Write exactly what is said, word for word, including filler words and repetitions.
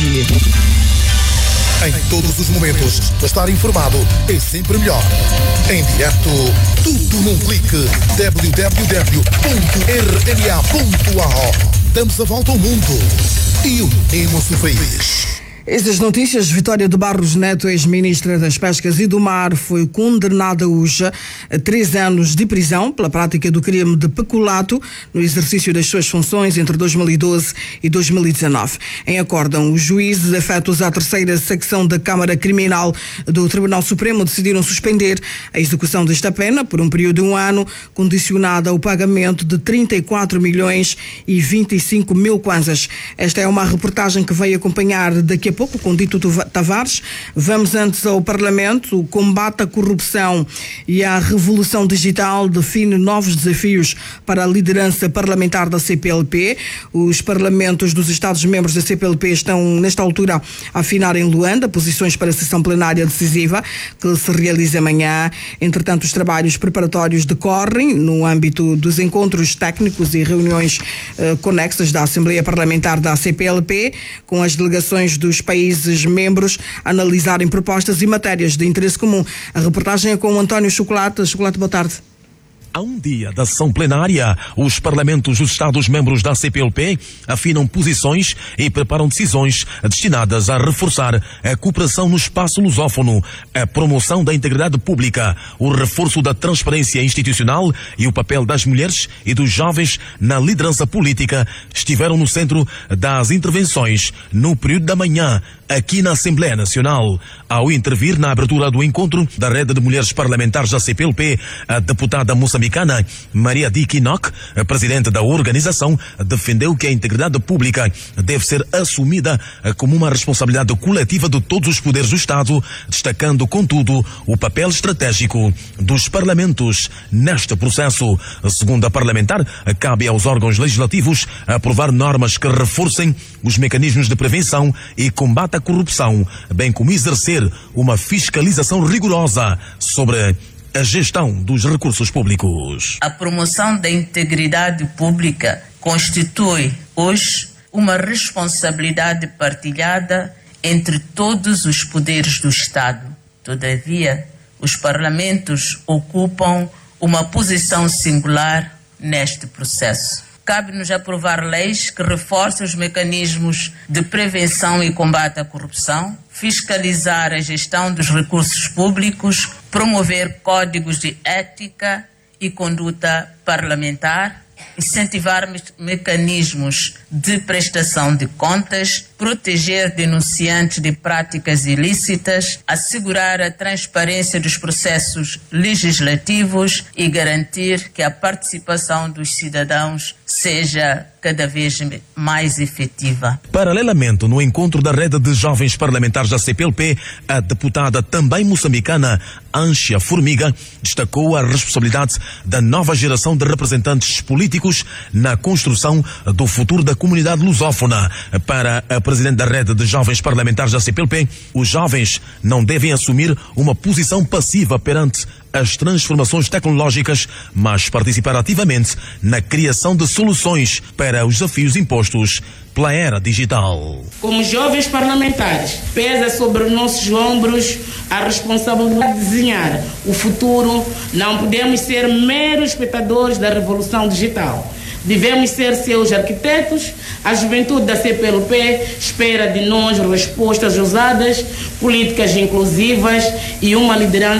hoje. Em todos os momentos, estar informado é sempre melhor. Em direto, tudo num clique. w w w ponto r m a ponto a o. Damos a volta ao mundo e unimos o país. Estas notícias, Vitória de Barros Neto, ex-ministra das Pescas e do Mar, foi condenada hoje a três anos de prisão pela prática do crime de peculato no exercício das suas funções entre dois mil e doze e dois mil e dezanove. Em acórdão, os juízes afetos à terceira secção da Câmara Criminal do Tribunal Supremo decidiram suspender a execução desta pena por um período de um ano, condicionada ao pagamento de trinta e quatro milhões e vinte e cinco mil kwanzas. Esta é uma reportagem que veio acompanhar daqui a pouco com Dito Tavares. Vamos antes ao Parlamento. O combate à corrupção e à revolução digital define novos desafios para a liderança parlamentar da C P L P. Os parlamentos dos Estados-membros da C P L P estão, nesta altura, a afinar em Luanda posições para a sessão plenária decisiva que se realiza amanhã. Entretanto, os trabalhos preparatórios decorrem no âmbito dos encontros técnicos e reuniões eh, conexas da Assembleia Parlamentar da C P L P, com as delegações dos países membros analisarem propostas e matérias de interesse comum. A reportagem é com o António Chocolate. Chocolate, boa tarde. Há um dia da sessão plenária, os parlamentos dos Estados-membros da C P L P afinam posições e preparam decisões destinadas a reforçar a cooperação no espaço lusófono, a promoção da integridade pública, o reforço da transparência institucional e o papel das mulheres e dos jovens na liderança política estiveram no centro das intervenções no período da manhã, aqui na Assembleia Nacional. Ao intervir na abertura do encontro da Rede de Mulheres Parlamentares da C P L P, a deputada moçambicana Maria Diki Nok, a presidente da organização, defendeu que a integridade pública deve ser assumida como uma responsabilidade coletiva de todos os poderes do Estado, destacando, contudo, o papel estratégico dos parlamentos neste processo. Segundo a parlamentar, cabe aos órgãos legislativos aprovar normas que reforcem os mecanismos de prevenção e combate à corrupção, bem como exercer uma fiscalização rigorosa sobre a gestão dos recursos públicos. A promoção da integridade pública constitui hoje uma responsabilidade partilhada entre todos os poderes do Estado. Todavia, os parlamentos ocupam uma posição singular neste processo. Cabe-nos aprovar leis que reforcem os mecanismos de prevenção e combate à corrupção, fiscalizar a gestão dos recursos públicos, promover códigos de ética e conduta parlamentar, incentivar me- mecanismos de prestação de contas, proteger denunciantes de práticas ilícitas, assegurar a transparência dos processos legislativos e garantir que a participação dos cidadãos seja cada vez mais efetiva. Paralelamente, no encontro da Rede de Jovens Parlamentares da C P L P, a deputada também moçambicana Ânsia Formiga destacou a responsabilidade da nova geração de representantes políticos na construção do futuro da comunidade lusófona. Para a presidente da Rede de Jovens Parlamentares da C P L P, os jovens não devem assumir uma posição passiva perante as transformações tecnológicas, mas participar ativamente na criação de soluções para os desafios impostos pela era digital. Como jovens parlamentares, pesa sobre os nossos ombros a responsabilidade de desenhar o futuro. Não podemos ser meros espectadores da revolução digital. Devemos ser seus arquitetos. A juventude da C P L P espera de nós respostas ousadas, políticas inclusivas e uma liderança